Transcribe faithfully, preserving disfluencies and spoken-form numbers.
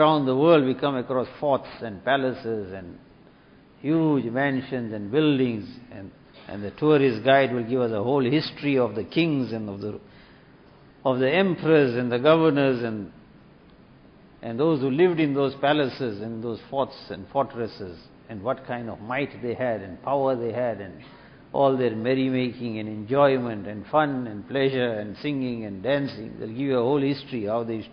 around the world we come across forts and palaces and huge mansions and buildings, and, and the tourist guide will give us a whole history of the kings and of the of the emperors and the governors and and those who lived in those palaces and those forts and fortresses, and what kind of might they had and power they had, and all their merrymaking and enjoyment and fun and pleasure and singing and dancing. They'll give you a whole history how they used to